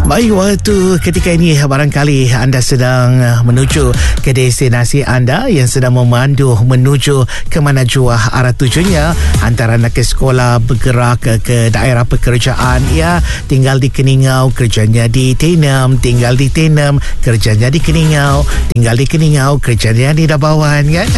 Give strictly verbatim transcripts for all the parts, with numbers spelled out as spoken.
Baik, waktu ketika ini barangkali anda sedang menuju ke destinasi anda yang sedang memandu menuju ke mana jua arah tujuannya, antara anak ke sekolah, bergerak ke, ke daerah pekerjaan, ya, tinggal di Keningau, kerjanya di Tenem, tinggal di Tenem, kerjanya di Keningau, tinggal di Keningau, kerjanya di Dabawan, kan?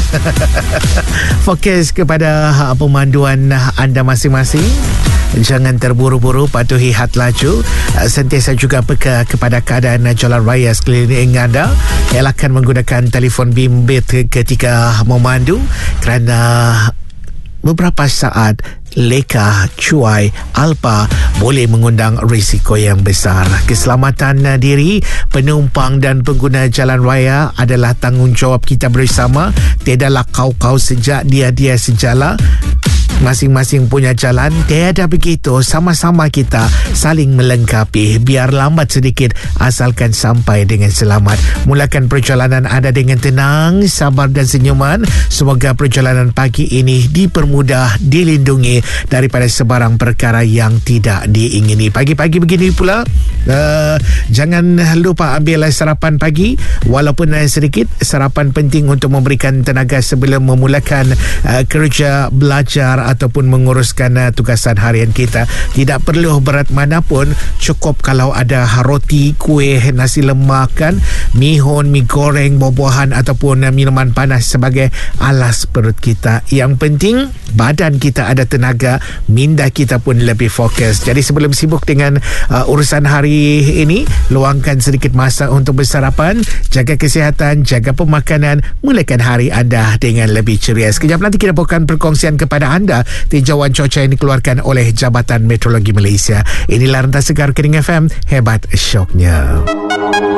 Fokus kepada pemanduan anda masing-masing. Jangan terburu-buru, patuhi had laju. Sentiasa juga peka kepada keadaan jalan raya sekeliling anda. Elakkan menggunakan telefon bimbit ketika memandu, kerana beberapa saat leka, cuai, alpa boleh mengundang risiko yang besar. Keselamatan diri penumpang dan pengguna jalan raya adalah tanggungjawab kita bersama. Tiadalah kau-kau sejak, dia-dia sejala. Masing-masing punya jalan, tiada begitu. Sama-sama kita saling melengkapi. Biar lambat sedikit, asalkan sampai dengan selamat. Mulakan perjalanan anda dengan tenang, sabar dan senyuman. Semoga perjalanan pagi ini dipermudah, dilindungi daripada sebarang perkara yang tidak diingini. Pagi-pagi begini pula, uh, jangan lupa ambil sarapan pagi. Walaupun uh, sedikit, sarapan penting untuk memberikan tenaga sebelum memulakan uh, kerja, belajar ataupun menguruskan uh, tugasan harian kita. Tidak perlu berat manapun, cukup kalau ada roti, kuih, nasi lemak, kan, mihun, mi goreng, buah-buahan ataupun uh, minuman panas sebagai alas perut kita. Yang penting badan kita ada tenaga, minda kita pun lebih fokus. Jadi sebelum sibuk dengan uh, urusan hari ini, luangkan sedikit masa untuk bersarapan, jaga kesihatan, jaga pemakanan, mulakan hari anda dengan lebih ceria. Sekejap nanti kita bawakan perkongsian kepada anda tinjauan cuaca yang dikeluarkan oleh Jabatan Meteorologi Malaysia. Inilah Rentas Segar Kening F M, hebat syoknya.